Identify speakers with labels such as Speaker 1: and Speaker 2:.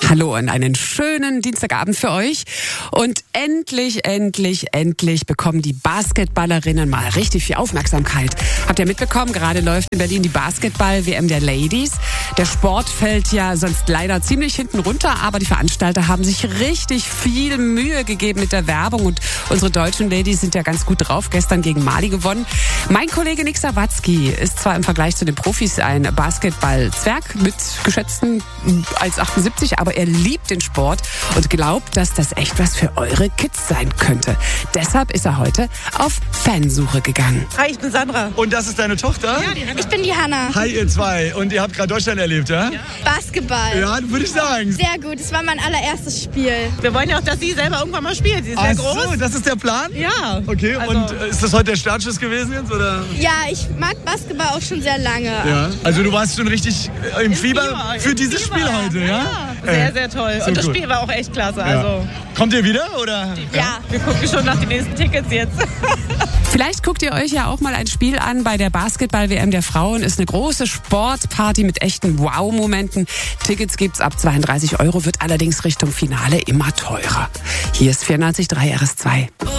Speaker 1: Hallo und einen schönen Dienstagabend für euch. Und endlich bekommen die Basketballerinnen mal richtig viel Aufmerksamkeit. Habt ihr mitbekommen, gerade läuft in Berlin die Basketball-WM der Ladies. Der Sport fällt ja sonst leider ziemlich hinten runter, aber die Veranstalter haben sich richtig viel Mühe gegeben mit der Werbung und unsere deutschen Ladies sind ja ganz gut drauf. Gestern gegen Mali gewonnen. Mein Kollege Nick Sawatzki ist zwar im Vergleich zu den Profis ein Basketball-Zwerg mit geschätzten 1,78, aber er liebt den Sport und glaubt, dass das echt was für eure Kids sein könnte. Deshalb ist er heute auf Fansuche gegangen.
Speaker 2: Hi, ich bin Sandra.
Speaker 3: Und das ist deine Tochter?
Speaker 2: Ja, die Hanna.
Speaker 4: Ich bin die Hanna.
Speaker 3: Hi, ihr zwei. Und ihr habt gerade Deutschland erlebt, ja?
Speaker 4: Basketball.
Speaker 3: Ja, würde ich sagen.
Speaker 4: Sehr gut. Es war mein allererstes Spiel.
Speaker 2: Wir wollen ja auch, dass sie selber irgendwann mal spielt. Sie ist sehr groß.
Speaker 3: So, das ist der Plan?
Speaker 2: Ja.
Speaker 3: Okay,
Speaker 2: Also-
Speaker 3: und ist das heute der Startschuss gewesen jetzt, oder?
Speaker 4: Ja, ich mag Basketball auch schon sehr lange.
Speaker 3: Ja. Also du warst schon richtig im Fieber für dieses
Speaker 2: Fieber.
Speaker 3: Spiel heute, ja?
Speaker 2: Sehr, sehr toll.
Speaker 3: So
Speaker 2: Und das
Speaker 3: gut.
Speaker 2: Spiel war auch echt klasse.
Speaker 3: Ja.
Speaker 2: Also
Speaker 3: Kommt ihr wieder, oder?
Speaker 4: Ja.
Speaker 2: wir gucken schon nach den nächsten Tickets jetzt.
Speaker 1: Vielleicht guckt ihr euch ja auch mal ein Spiel an bei der Basketball-WM der Frauen. Ist eine große Sportparty mit echten Wow-Momenten. Tickets gibt's ab 32 €, wird allerdings Richtung Finale immer teurer. Hier ist 94.3 RS2.